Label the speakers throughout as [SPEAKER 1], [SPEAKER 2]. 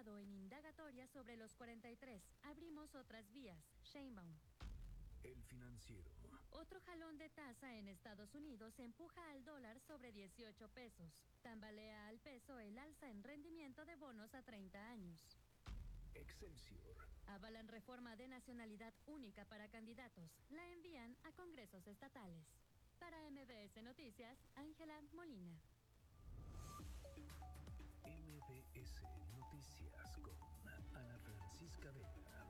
[SPEAKER 1] enfocado en indagatoria sobre los 43. Abrimos otras vías. Sheinbaum.
[SPEAKER 2] El Financiero.
[SPEAKER 1] Otro jalón de tasa en Estados Unidos empuja al dólar sobre 18 pesos. Tambalea al peso el alza en rendimiento de bonos a 30 años.
[SPEAKER 2] Excelsior.
[SPEAKER 1] Avalan reforma de nacionalidad única para candidatos. La envían a congresos estatales. Para MBS Noticias, Ángela Molina.
[SPEAKER 2] MBS Noticias con Ana Francisca Vega.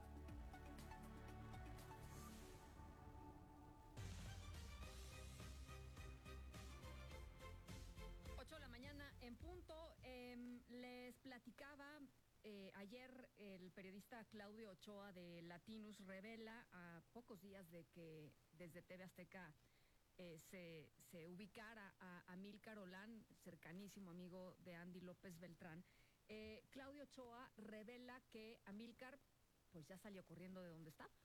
[SPEAKER 3] 8 de la mañana en punto. Les platicaba ayer el periodista Claudio Ochoa de Latinus revela a pocos días de que desde TV Azteca se ubicara a Amílcar Olán, cercanísimo amigo de Andy López Beltrán. Claudio Ochoa revela que Amílcar pues ya salió corriendo de donde estaba.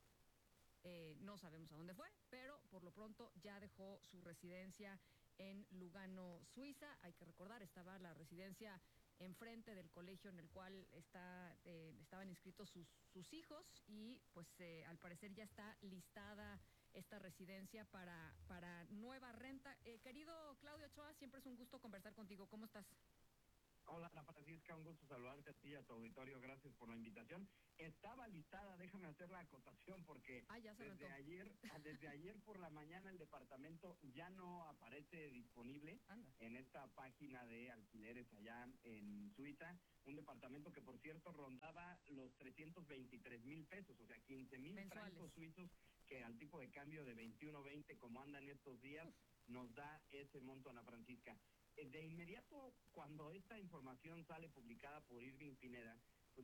[SPEAKER 3] No sabemos a dónde fue, pero por lo pronto ya dejó su residencia en Lugano, Suiza. Hay que recordar, estaba la residencia enfrente del colegio en el cual estaban inscritos sus hijos y pues al parecer ya está listada esta residencia para nueva renta. Querido Claudio Ochoa, siempre es un gusto conversar contigo. ¿Cómo estás?
[SPEAKER 4] Hola, Ana Francisca, un gusto saludarte a ti y a tu auditorio. Gracias por la invitación. Estaba listada, déjame hacer la acotación porque desde ayer por la mañana el departamento ya no aparece disponible en esta página de alquileres allá en Suiza. Un departamento que, por cierto, rondaba los 323,000 pesos, o sea, 15,000 francos suizos, que al tipo de cambio de 21.20 como andan estos días, nos da ese monto, Ana Francisca. De inmediato, cuando esta información sale publicada por Irving Pineda, pues,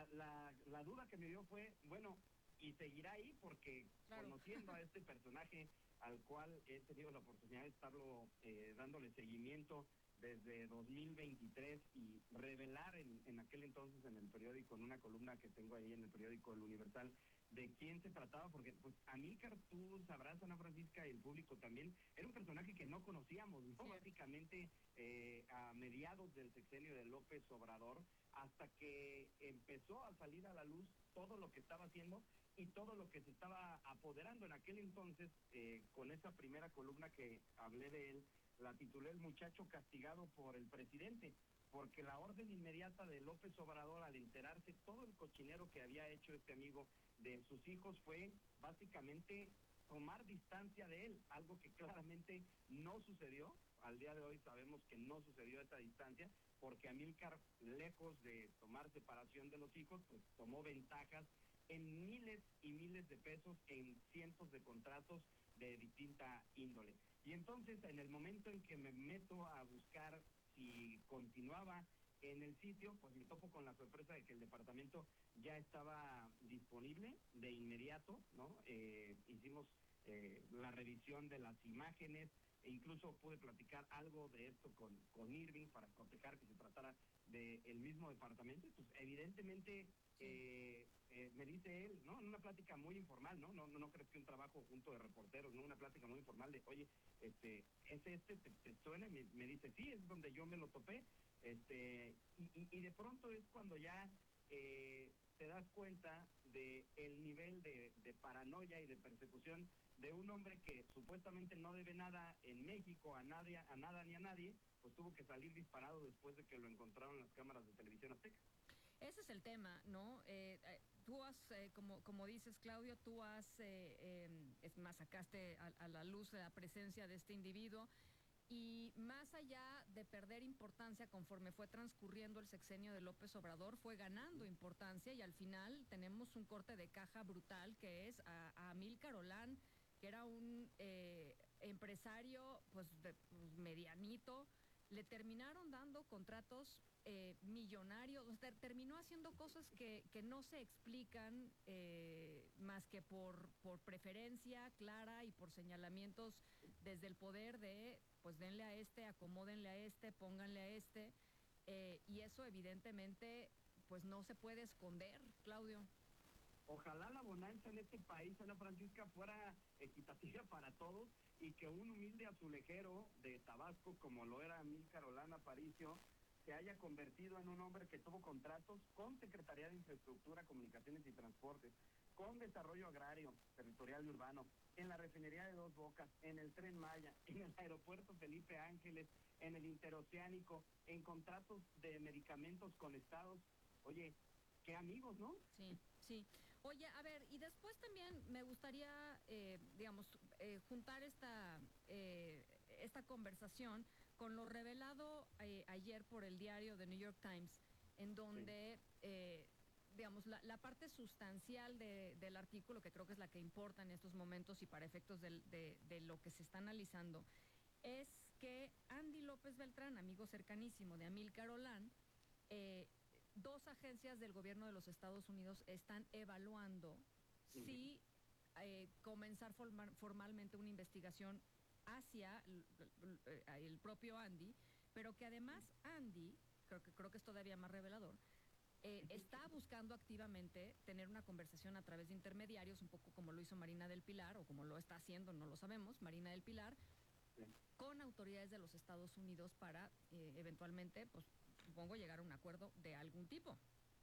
[SPEAKER 4] la duda que me dio fue, bueno, ¿y seguirá ahí? Porque conociendo a este personaje al cual he tenido la oportunidad de estarlo dándole seguimiento desde 2023 y revelar en aquel entonces en el periódico, en una columna que tengo ahí en el periódico El Universal, de quién se trataba, porque pues Amílcar, tú sabrás, Ana Francisca, y el público también, era un personaje que no conocíamos, ¿no? Básicamente a mediados del sexenio de López Obrador, hasta que empezó a salir a la luz todo lo que estaba haciendo y todo lo que se estaba apoderando en aquel entonces, con esa primera columna que hablé de él, la titulé El muchacho castigado por el presidente, porque la orden inmediata de López Obrador al enterarse todo el cochinero que había hecho este amigo de sus hijos fue básicamente tomar distancia de él, algo que claramente no sucedió. Al día de hoy sabemos que no sucedió esa distancia, porque Amílcar, lejos de tomar separación de los hijos, pues tomó ventajas en miles y miles de pesos en cientos de contratos de distinta índole. Y entonces, en el momento en que me meto a buscar si continuaba en el sitio, pues me topo con la sorpresa de que el departamento ya estaba disponible de inmediato, ¿no? Hicimos la revisión de las imágenes e incluso pude platicar algo de esto con Irving para cotejar que se tratara del mismo departamento. Pues evidentemente me dice él, ¿no? En una plática muy informal, no crees que un trabajo junto de reporteros, ¿no? Una plática muy informal de, oye, ¿te suena? Me dice, sí, es donde yo me lo topé. Y de pronto es cuando ya te das cuenta de el nivel de paranoia y de persecución de un hombre que supuestamente no debe nada en México a nada ni a nadie, pues tuvo que salir disparado después de que lo encontraron en las cámaras de Televisión Azteca.
[SPEAKER 3] Ese es el tema, ¿no? Tú has, como dices, Claudio, tú has, es más, sacaste a la luz la presencia de este individuo. Y más allá de perder importancia conforme fue transcurriendo el sexenio de López Obrador, fue ganando importancia y al final tenemos un corte de caja brutal que es a Amílcar Olán, que era un empresario pues medianito. Le terminaron dando contratos millonarios, o sea, terminó haciendo cosas que no se explican más que por preferencia clara y por señalamientos desde el poder de, pues denle a este, acomódenle a este, pónganle a este, y eso evidentemente pues no se puede esconder, Claudio.
[SPEAKER 4] Ojalá la bonanza en este país, Ana Francisca, fuera equitativa para todos y que un humilde azulejero de Tabasco, como lo era Amílcar Olán Aparicio, se haya convertido en un hombre que tuvo contratos con Secretaría de Infraestructura, Comunicaciones y Transportes, con Desarrollo Agrario, Territorial y Urbano, en la refinería de Dos Bocas, en el Tren Maya, en el aeropuerto Felipe Ángeles, en el interoceánico, en contratos de medicamentos con estados. Oye, qué amigos, ¿no?
[SPEAKER 3] Sí, sí. Oye, a ver, y después también me gustaría, juntar esta conversación con lo revelado ayer por el diario The New York Times, en donde, la parte sustancial del artículo, que creo que es la que importa en estos momentos y para efectos de lo que se está analizando, es que Andy López Beltrán, amigo cercanísimo de Amílcar Olán, dos agencias del gobierno de los Estados Unidos están evaluando si comenzar formalmente una investigación hacia el propio Andy, pero que además Andy, creo que es todavía más revelador, está buscando activamente tener una conversación a través de intermediarios, un poco como lo hizo Marina del Pilar, o como lo está haciendo, no lo sabemos, Marina del Pilar, con autoridades de los Estados Unidos para eventualmente, pues supongo, llegar a un acuerdo de algún tipo.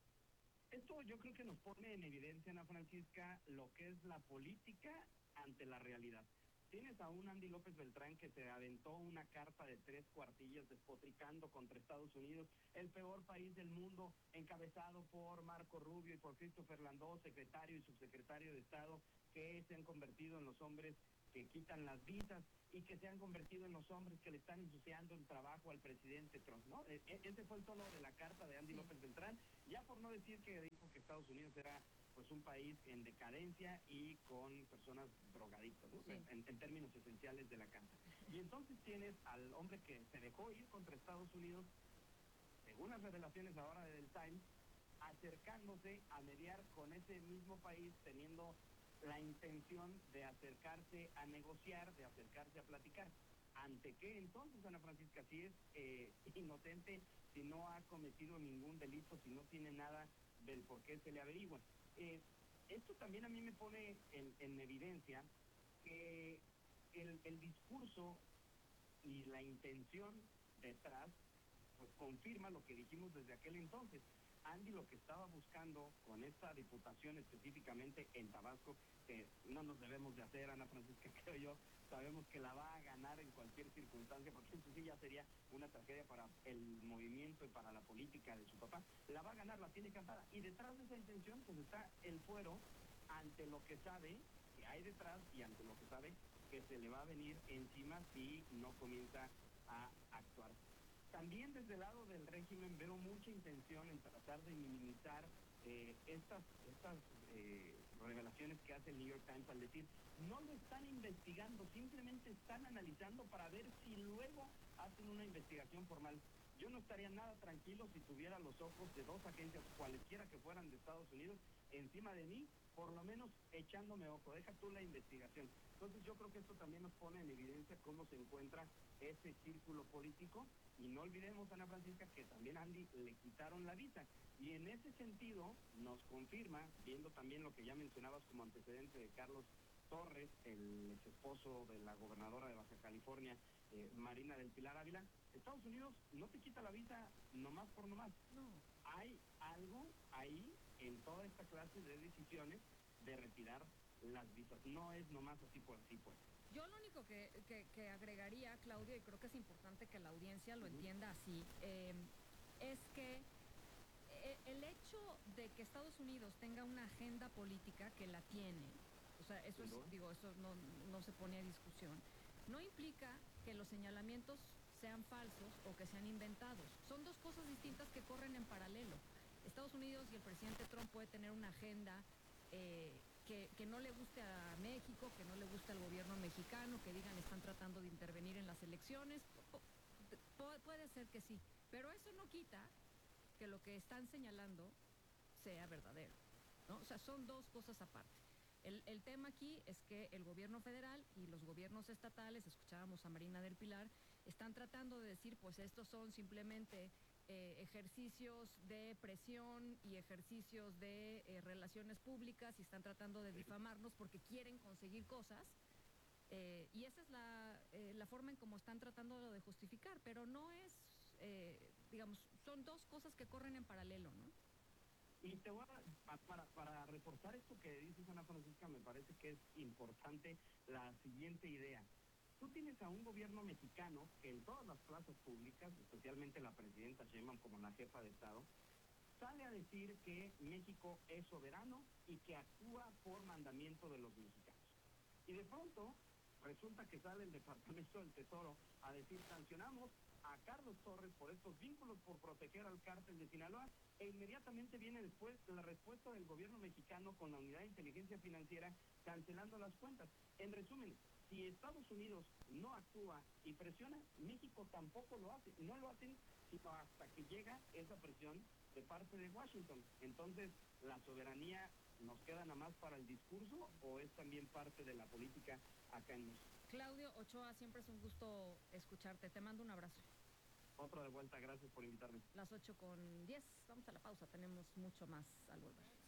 [SPEAKER 4] Esto yo creo que nos pone en evidencia, Ana Francisca, lo que es la política ante la realidad. Tienes a un Andy López Beltrán que se aventó una carta de 3 cuartillas despotricando contra Estados Unidos, el peor país del mundo, encabezado por Marco Rubio y por Christopher Landó, secretario y subsecretario de Estado, que se han convertido en los hombres que quitan las visas y que se han convertido en los hombres que le están ensuciando el trabajo al presidente Trump, ¿no? Ese fue el tono de la carta de Andy López Beltrán, ya por no decir que dijo que Estados Unidos era pues un país en decadencia y con personas drogadictas, ¿no? En términos esenciales de la carta. Y entonces tienes al hombre que se dejó ir contra Estados Unidos, según las revelaciones ahora del Times, acercándose a mediar con ese mismo país, teniendo la intención de acercarse a negociar, de acercarse a platicar. ¿Ante qué entonces, Ana Francisca? Si es inocente, si no ha cometido ningún delito, si no tiene nada del por qué se le averigua. Esto también a mí me pone en evidencia que el discurso y la intención detrás pues confirma lo que dijimos desde aquel entonces. Andy lo que estaba buscando con esta diputación específicamente en Tabasco, que no nos debemos de hacer, Ana Francisca, creo yo, sabemos que la va a ganar en cualquier circunstancia, porque eso sí ya sería una tragedia para el movimiento y para la política de su papá. La va a ganar, la tiene cantada, y detrás de esa intención pues está el fuero ante lo que sabe que hay detrás y ante lo que sabe que se le va a venir encima si no comienza a actuar. También desde el lado del régimen veo mucha intención en tratar de minimizar estas revelaciones que hace el New York Times al decir, no lo están investigando, simplemente están analizando para ver si luego hacen una investigación formal. Yo no estaría nada tranquilo si tuviera los ojos de 2 agencias, cualesquiera que fueran de Estados Unidos, encima de mí, por lo menos echándome ojo, deja tú la investigación. Entonces yo creo que esto también nos pone en evidencia cómo se encuentra ese círculo político, y no olvidemos, Ana Francisca, que también a Andy le quitaron la visa, y en ese sentido nos confirma, viendo también lo que ya mencionabas como antecedente de Carlos Torres, el ex esposo de la gobernadora de Baja California, Marina del Pilar Ávila, Estados Unidos no te quita la visa nomás por nomás.
[SPEAKER 3] No.
[SPEAKER 4] Hay algo ahí en toda esta clase de decisiones de retirar las visas. No es nomás así por así, pues.
[SPEAKER 3] Yo lo único que agregaría, Claudio, y creo que es importante que la audiencia lo entienda así, es que el hecho de que Estados Unidos tenga una agenda política, que la tiene, o sea, eso eso no se pone a discusión, no implica que los señalamientos sean falsos o que sean inventados. Son dos cosas distintas que corren en paralelo. Estados Unidos y el presidente Trump puede tener una agenda que no le guste a México, que no le guste al gobierno mexicano, que digan están tratando de intervenir en las elecciones. Puede ser que sí, pero eso no quita que lo que están señalando sea verdadero, ¿no? O sea, son dos cosas aparte. El tema aquí es que el gobierno federal y los gobiernos estatales, escuchábamos a Marina del Pilar, están tratando de decir, pues estos son simplemente ejercicios de presión y ejercicios de relaciones públicas, y están tratando de difamarnos porque quieren conseguir cosas, y esa es la forma en cómo están tratando de justificar, pero no es digamos, son dos cosas que corren en paralelo, ¿no?
[SPEAKER 4] Y te voy para reforzar esto que dices, Ana Francisca, me parece que es importante la siguiente idea. Tú tienes a un gobierno mexicano que en todas las plazas públicas, especialmente la presidenta Sheinbaum como la jefa de Estado, sale a decir que México es soberano y que actúa por mandamiento de los mexicanos. Y de pronto resulta que sale el Departamento del Tesoro a decir: sancionamos a Carlos Torres por estos vínculos, por proteger al cártel de Sinaloa, e inmediatamente viene después la respuesta del gobierno mexicano con la Unidad de Inteligencia Financiera cancelando las cuentas. En resumen, si Estados Unidos no actúa y presiona, México tampoco lo hace. No lo hacen sino hasta que llega esa presión de parte de Washington. Entonces, ¿la soberanía nos queda nada más para el discurso o es también parte de la política acá en México?
[SPEAKER 3] Claudio Ochoa, siempre es un gusto escucharte. Te mando un abrazo.
[SPEAKER 4] Otro de vuelta, gracias por invitarme.
[SPEAKER 3] Las 8:10, vamos a la pausa, tenemos mucho más al volver.